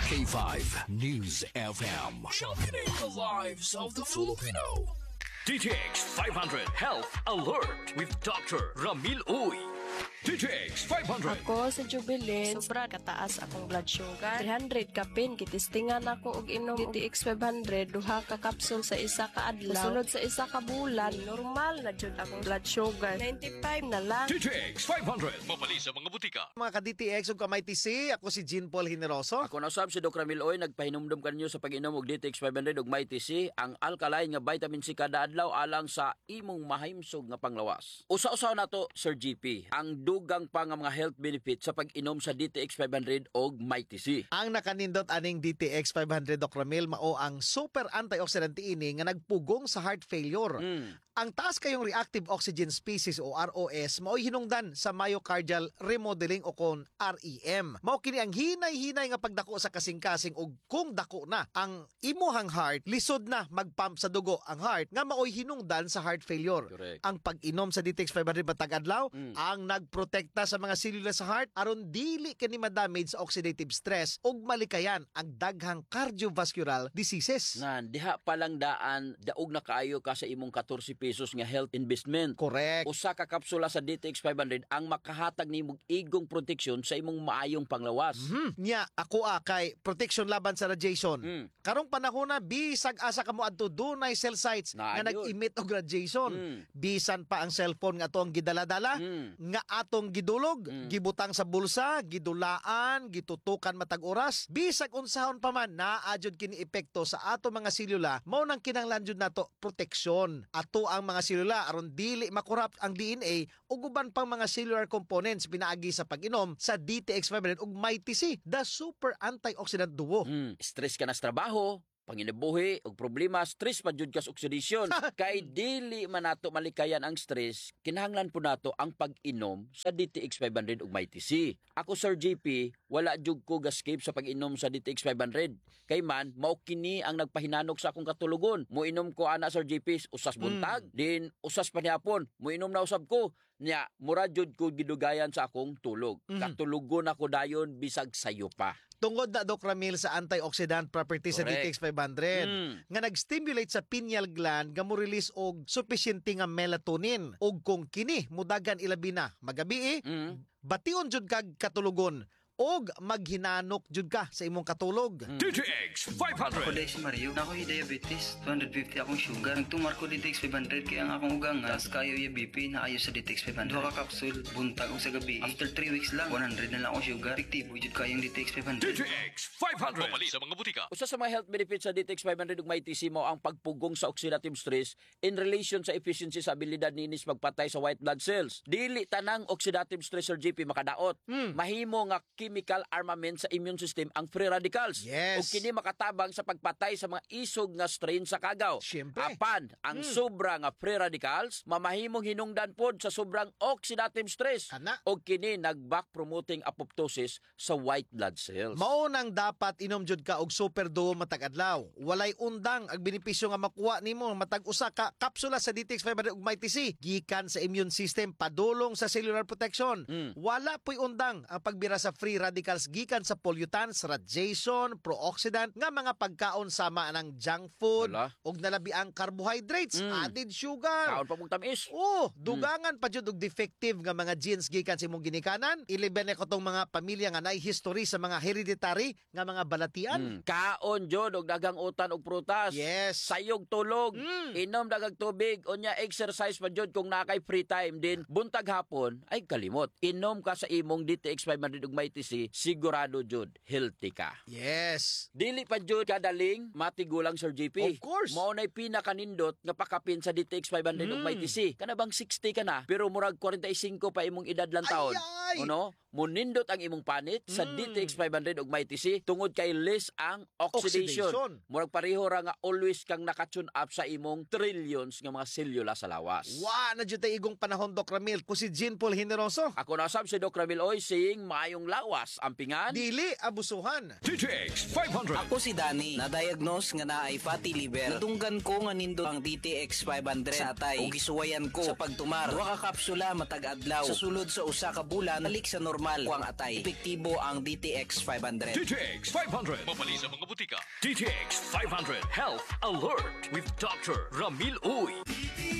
K5 News FM. Championing the lives of the Filipino. DTX 500 Health Alert with Dr. Ramil Uy. DTX 500. Ako sa Jubilin, sobra kataas akong blood sugar. 300 kapin, kitistingan ako og inom DTX 500, duha ka kapsul sa isa ka adlaw. Sunod sa isa ka bulan, normal na jud akong blood sugar. 95 na lang. DTX 500. Mabali sa mga butika. Mga ka-DTX ug kamay TC, ako si Jean Paul Generoso. Ako na sab si Dr. Ramil Oy, nagpahinumdum kanyo sa pag-inom og DTX 500 ug May TC, ang alkaline nga vitamin C kada adlaw alang sa imong mahimsog nga panglawas. Usa-usaw nato Sir GP, ang dugang pa nga mga health benefit sa pag-inom sa DTX 500 og May TC. Ang nakanindot aning DTX 500 Dr. Ramil mao ang super antioxidant ini nga nagpugong sa heart failure. Ang taas kayong reactive oxygen species o ROS mao'y hinungdan sa myocardial remodeling o kon REM. Mao kini ang hinay-hinay nga pagdako sa kasing-kasing ug kung dako na ang imuhang heart, lisod na magpump sa dugo ang heart nga mao'y hinungdan sa heart failure. Correct. Ang pag-inom sa DTX 500 matag adlaw ang nagprotekta sa mga selula sa heart aron dili kini madamage sa oxidative stress ug malikayan ang daghang cardiovascular diseases. Nan, diha pa lang daan, daog na kaayo ka sa imong 14 pesos nga health investment. Correct. Usa ka kapsula sa DTX 500 ang makahatag nimo igong proteksyon sa imong maayong panglawas. Nya ako kay protection laban sa radiation. Karong panahon na bisag asa kamo adto dunay cell sites Na, nga yun. nag-emit og radiation. Bisan pa ang cellphone nga atong gidala-dala nga atong gidulog, gibutang sa bulsa, gidulaan, gitutukan matag oras. Bisag unsahon pa man naadjud kini epekto sa ato mga selula, mao nang kinahanglan jud nato proteksyon. Ato ang mga selula aron dili makorrupt ang DNA ug uban pang mga cellular components pinaagi sa pag-inom sa DTX 500 ug May TC, the super antioxidant duo. Stress ka na sa trabaho, panginabuhi og problema, stress pa jud ka sa oxidation. Kay dili man nato malikayan ang stress, kinahanglan po nato ang pag-inom sa DTX 500 ug May TC. Ako Sir JP, wala jud ko gascape sa pag-inom sa DTX 500. Kay man mao kini ang nagpahinanok sa akong katulugon. Moinom ko ana Sir JP usas buntag, din usas panihapon, moinom na usab ko. Nya mura jud ko gidugayan sa akong tulog. Katulugon ako dayon bisag sayo pa. Tungod na Doc Ramil sa antioxidant properties sa Correct. DTX 500 nga nag-stimulate sa pineal gland nga mo release og sufficiente nga melatonin ug kung kini mudagan ilabi na magabi bation jud kag katulugon og maghinanok jud ka sa imong katulog. DTX Ako 500. dahil si Mario, na ako'y diabetes, 250 akong sugar. Nagtumar ko DTX 500 kaya ang akong ugang nga, kayo yung BP na ayo sa DTX 500. Duha ka kapsul, buntag og sa gabi. After 3 weeks lang, 100 na lang akong sugar. Efektibo jud kayong DTX 500. DTX 500. Mabali sa mga butika. Usa sa mga health benefits sa DTX 500 ug May TC mo ang pagpugong sa oxidative stress in relation sa efficiency sa abilidad ninis magpatay sa white blood cells. Dili tanang oxidative stress Sir GP makadaot. Mahimo nga chemical armament sa immune system ang free radicals. Yes. Ug kini makatabang sa pagpatay sa mga isog nga strain sa kagaw. Siyempre. Apan ang sobra nga free radicals mamahimong hinungdan pod sa sobrang oxidative stress. Kana. Ug kini nag-back promoting apoptosis sa white blood cells. Mao nang dapat inom jud ka og super duo matag adlaw. Walay undang ang benepisyo nga makuha nimo matag usa ka kapsula sa DTX 500 ug May TC gikan sa immune system padulong sa cellular protection. Wala po'y undang ang pagbira sa free radicals gikan sa pollutants, radiation, pro-oxidant nga mga pagkaon sama ng junk food Wala. ug nalabi ang carbohydrates, added sugar. Kaon pa mong tamis. Oh, dugangan pa jud og defective nga mga genes gikan sa imong ginikanan. Iliban ko tong mga pamilya nga naay history sa mga hereditary nga mga balatian. Kaon jud og dagang utan og prutas. Yes. Sayog tulog, inom dagang tubig, unya exercise pa jud kung nakay free time din. Buntag hapon ay kalimot. Inom ka sa imong DTX 500 ug May TC, sigurado jud healthy ka. Yes. Dili pa jud kadaling matigulang Sir JP. Of course. Mao nay pinakanindot nga pakapin sa DTX 500 ug May TC. Kana bang 60 ka na pero murag 45 pa imong edad lang taon. Ay! Ano? Munindot ang imong panit sa DTX 500 ug May TC tungod kay less ang oxidation. Oxidation. Murag pareho ra nga always kang nakatune up sa imong trillions nga mga selula sa lawas. Wa na jud tay igong panahon Doc Ramil ko si Jean Paul Generoso. Ako na sab si Doc Ramil Oy saying maayong lawas. lawas ampingan. Dili abusuhan. DTX 500. Ako si Danny, na-diagnose nga naay fatty liver. Nadunggan ko nga nindo ang DTX 500 sa atay. Ug gisuwayan ko sa pagtumar. Duha ka kapsula matag adlaw. Sa sulod sa usa ka bulan, balik sa normal ko ang atay. Epektibo ang DTX 500. DTX 500. Mabali sa mga butika. DTX 500 Health Alert with Dr. Ramil Uy.